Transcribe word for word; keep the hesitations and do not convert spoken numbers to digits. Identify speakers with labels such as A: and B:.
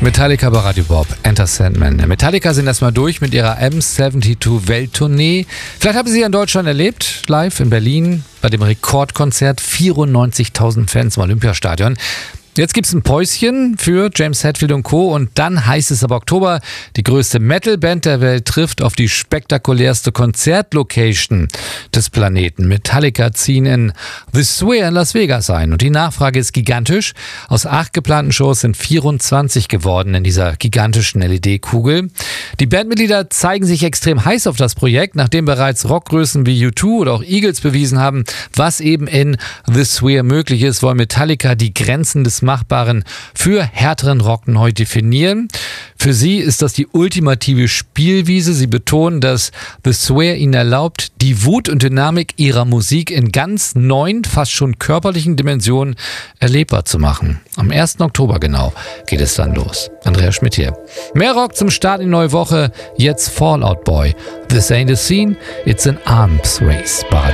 A: Metallica bei Radio Bob, Enter Sandman. Metallica sind erstmal durch mit ihrer M zweiundsiebzig Welttournee. Vielleicht haben Sie sie in Deutschland erlebt, live in Berlin, bei dem Rekordkonzert, vierundneunzigtausend Fans im Olympiastadion. Jetzt gibt's ein Päuschen für James Hetfield und Co. Und dann heißt es ab Oktober, die größte Metal-Band der Welt trifft auf die spektakulärste Konzertlocation des Planeten. Metallica ziehen in The Sphere in Las Vegas ein. Und die Nachfrage ist gigantisch. Aus acht geplanten Shows sind vierundzwanzig geworden in dieser gigantischen L E D-Kugel. Die Bandmitglieder zeigen sich extrem heiß auf das Projekt, nachdem bereits Rockgrößen wie U zwei oder auch Eagles bewiesen haben, was eben in The Sphere möglich ist, wollen Metallica die Grenzen des Machbaren für härteren Rock neu definieren. Für sie ist das die ultimative Spielwiese. Sie betonen, dass The Sphere ihnen erlaubt, die Wut und Dynamik ihrer Musik in ganz neuen, fast schon körperlichen Dimensionen erlebbar zu machen. Am ersten Oktober genau geht es dann los. Andreas Schmidt hier. Mehr Rock zum Start in die neue Woche. Jetzt Fall Out Boy. This ain't a scene, it's an arms race.